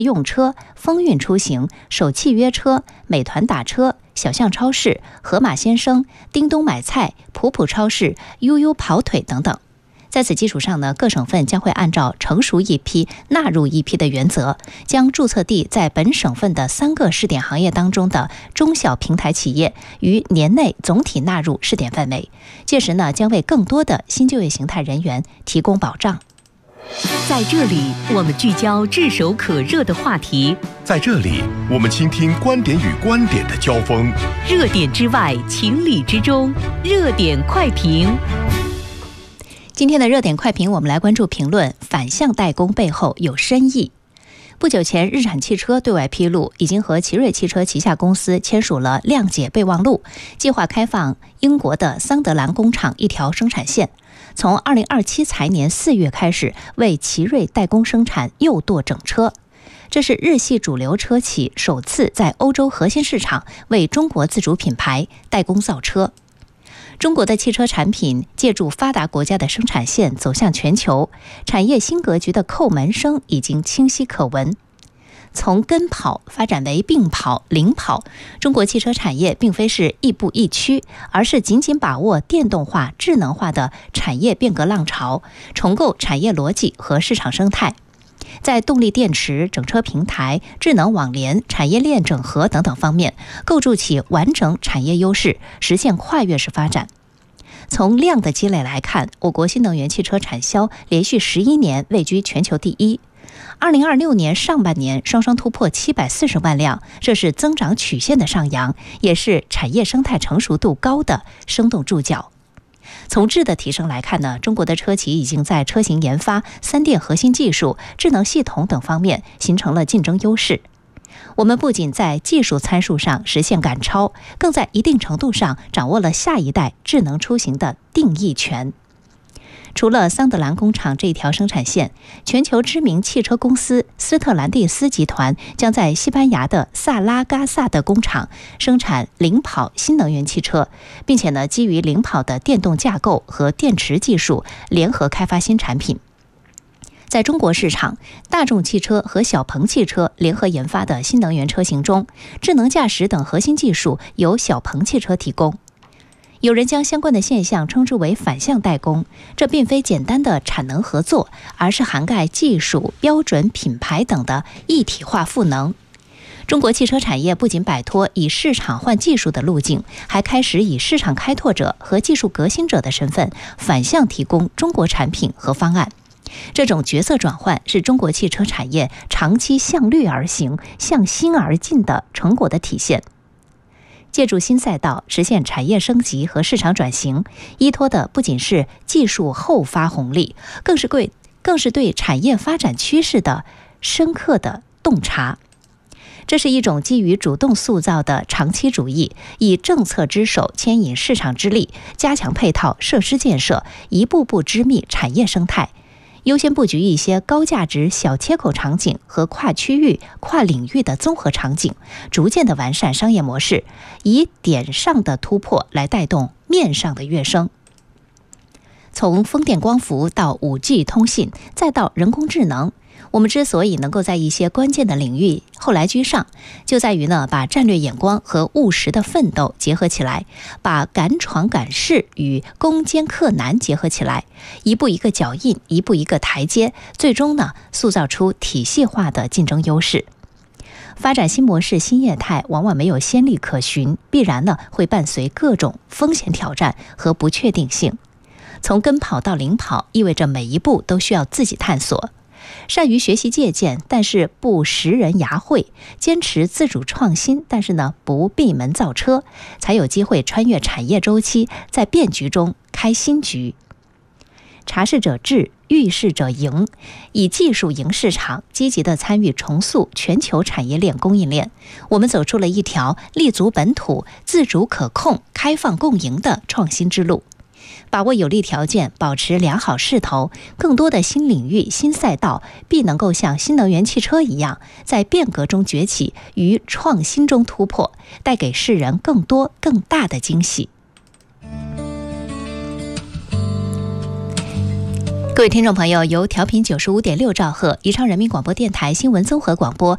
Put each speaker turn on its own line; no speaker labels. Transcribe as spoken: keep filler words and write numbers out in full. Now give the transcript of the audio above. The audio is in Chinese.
用车、风韵出行、手契约车、美团打车、小象超市、盒马鲜生、叮咚买菜、普普超市、悠悠跑腿等等。在此基础上呢，各省份将会按照成熟一批纳入一批的原则，将注册地在本省份的三个试点行业当中的中小平台企业于年内总体纳入试点范围。届时呢，将为更多的新就业形态人员提供保障。
在这里，我们聚焦炙手可热的话题；
在这里，我们倾听观点与观点的交锋。
热点之外，情理之中，热点快评。
今天的热点快评，我们来关注评论反向代工背后有深意。不久前，日产汽车对外披露，已经和奇瑞汽车旗下公司签署了谅解备忘录，计划开放英国的桑德兰工厂一条生产线，从二零二七财年四月开始为奇瑞代工生产右舵整车。这是日系主流车企首次在欧洲核心市场为中国自主品牌代工造车。中国的汽车产品借助发达国家的生产线走向全球，产业新格局的叩门声已经清晰可闻。从跟跑发展为并跑、领跑，中国汽车产业并非是亦步亦趋，而是紧紧把握电动化、智能化的产业变革浪潮，重构产业逻辑和市场生态。在动力电池、整车平台、智能网联、产业链整合等等方面，构筑起完整产业优势，实现跨越式发展。从量的积累来看，我国新能源汽车产销连续十一年位居全球第一。二零二六年上半年双双突破七百四十万辆，这是增长曲线的上扬，也是产业生态成熟度高的生动注脚。从质的提升来看呢，中国的车企已经在车型研发、三电核心技术、智能系统等方面形成了竞争优势。我们不仅在技术参数上实现赶超，更在一定程度上掌握了下一代智能出行的定义权。除了桑德兰工厂这一条生产线，全球知名汽车公司斯特兰蒂斯集团将在西班牙的萨拉嘎萨的工厂生产领跑新能源汽车，并且呢，基于领跑的电动架构和电池技术联合开发新产品。在中国市场，大众汽车和小鹏汽车联合研发的新能源车型中，智能驾驶等核心技术由小鹏汽车提供。有人将相关的现象称之为反向代工，这并非简单的产能合作，而是涵盖技术、标准、品牌等的一体化赋能。中国汽车产业不仅摆脱以市场换技术的路径，还开始以市场开拓者和技术革新者的身份反向提供中国产品和方案。这种角色转换是中国汽车产业长期向绿而行、向新而进的成果的体现。借助新赛道实现产业升级和市场转型，依托的不仅是技术后发红利，更是对更是对产业发展趋势的深刻的洞察。这是一种基于主动塑造的长期主义，以政策之手牵引市场之力，加强配套设施建设，一步步织密产业生态，优先布局一些高价值小切口场景和跨区域、跨领域的综合场景，逐渐的完善商业模式，以点上的突破来带动面上的跃升。从风电光伏到 五 G 通信，再到人工智能，我们之所以能够在一些关键的领域后来居上，就在于呢，把战略眼光和务实的奋斗结合起来，把敢闯敢试与攻坚克难结合起来，一步一个脚印，一步一个台阶，最终呢，塑造出体系化的竞争优势。发展新模式、新业态，往往没有先例可循，必然呢会伴随各种风险挑战和不确定性。从跟跑到领跑，意味着每一步都需要自己探索。善于学习借鉴，但是不识人牙慧；坚持自主创新，但是呢不闭门造车，才有机会穿越产业周期，在变局中开新局。察事者智，遇事者赢，以技术赢市场，积极地参与重塑全球产业链供应链。我们走出了一条立足本土、自主可控、开放共赢的创新之路。把握有利条件，保持良好势头，更多的新领域、新赛道必能够像新能源汽车一样，在变革中崛起，于创新中突破，带给世人更多更大的惊喜。 各位听众朋友，由调频九十五点六兆赫宜昌人民广播电台新闻综合广播